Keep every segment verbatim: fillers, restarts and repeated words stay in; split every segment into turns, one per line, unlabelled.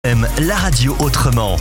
Aime la radio autrement.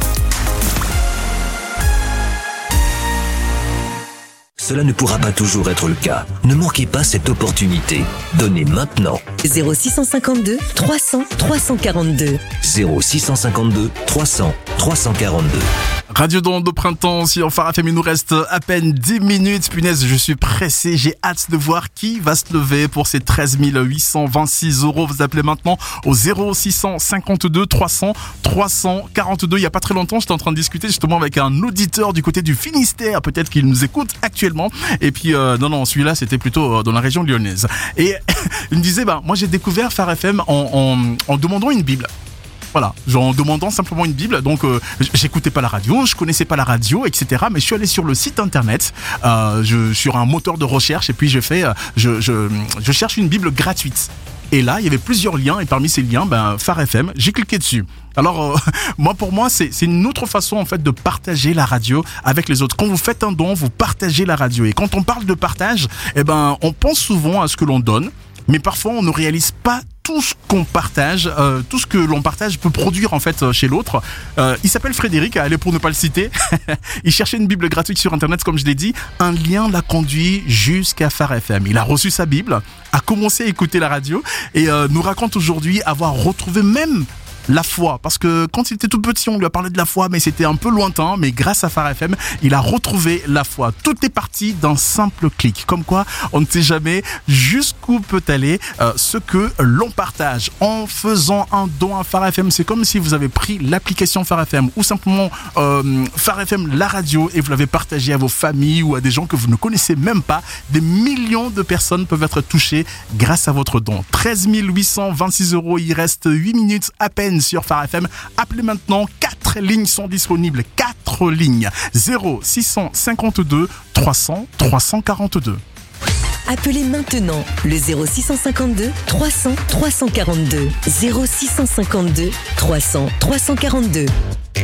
Cela ne pourra pas toujours être le cas. Ne manquez pas cette opportunité. Donnez maintenant.
zéro six cent cinquante-deux trois cents trois cent quarante-deux.
zéro six cent cinquante-deux trois cents trois cent quarante-deux.
Radio Don de printemps sur Phare F M, il nous reste à peine dix minutes. Punaise, je suis pressé, j'ai hâte de voir qui va se lever pour ces treize mille huit cent vingt-six euros. Vous appelez maintenant au zéro six cent cinquante-deux trois cents trois cent quarante-deux. Il y a pas très longtemps, j'étais en train de discuter justement avec un auditeur du côté du Finistère, peut-être qu'il nous écoute actuellement. Et puis, euh, non, non, celui-là, c'était plutôt dans la région lyonnaise. Et il me disait, bah, moi j'ai découvert Phare F M en, en, en demandant une Bible. Voilà, en demandant simplement une Bible. Donc, euh, j'écoutais pas la radio, je connaissais pas la radio, et cetera. Mais je suis allé sur le site internet, euh, je, sur un moteur de recherche, et puis j'ai fait, euh, je, je, je cherche une Bible gratuite. Et là, il y avait plusieurs liens, et parmi ces liens, ben, Phare F M, j'ai cliqué dessus. Alors, euh, moi, pour moi, c'est, c'est une autre façon, en fait, de partager la radio avec les autres. Quand vous faites un don, vous partagez la radio. Et quand on parle de partage, eh ben, on pense souvent à ce que l'on donne, mais parfois, on ne réalise pas tout ce qu'on partage, euh, tout ce que l'on partage peut produire en fait chez l'autre. Euh, il s'appelle Frédéric, allez pour ne pas le citer. Il cherchait une Bible gratuite sur internet, comme je l'ai dit. Un lien l'a conduit jusqu'à Phare F M. Il a reçu sa Bible, a commencé à écouter la radio et euh, nous raconte aujourd'hui avoir retrouvé même la foi, parce que quand il était tout petit, on lui a parlé de la foi, mais c'était un peu lointain. Mais grâce à Phare F M, il a retrouvé la foi. Tout est parti d'un simple clic. Comme quoi, on ne sait jamais jusqu'où peut aller euh, ce que l'on partage. En faisant un don à Phare F M, c'est comme si vous avez pris l'application Phare F M ou simplement euh, Phare F M, la radio, et vous l'avez partagé à vos familles ou à des gens que vous ne connaissez même pas. Des millions de personnes peuvent être touchées grâce à votre don. treize mille huit cent vingt-six euros, il reste huit minutes à peine sur Phare F M. Appelez maintenant, quatre lignes sont disponibles, quatre lignes. zéro six cent cinquante-deux trois cents trois cent quarante-deux.
Appelez maintenant le zéro six cent cinquante-deux trois cents trois cent quarante-deux. zéro six cent cinquante-deux trois cents trois cent quarante-deux.